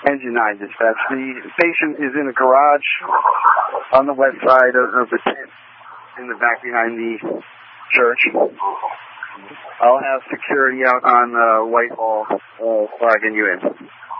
Engine 9 dispatch. The station is in a garage on the west side of the tent, in the back behind the church. I'll have security out on Whitehall flagging you in.